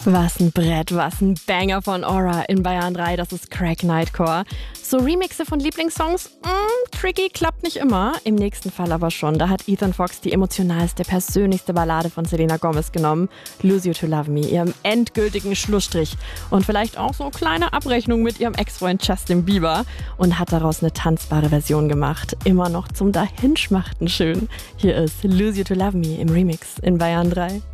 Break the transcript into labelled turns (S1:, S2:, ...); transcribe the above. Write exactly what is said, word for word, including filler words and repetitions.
S1: Was ein Brett, was ein Banger von Aura in Bayern drei, das ist Crack Nightcore. So Remixe von Lieblingssongs, mm, tricky, klappt nicht immer. Im nächsten Fall aber schon. Da hat Ethan Fox die emotionalste, persönlichste Ballade von Selena Gomez genommen, Lose You to Love Me, ihrem endgültigen Schlussstrich. Und vielleicht auch so eine kleine Abrechnung mit ihrem Ex-Freund Justin Bieber und hat daraus eine tanzbare Version gemacht. Immer noch zum Dahinschmachten schön. Hier ist Lose You to Love Me im Remix in Bayern drei.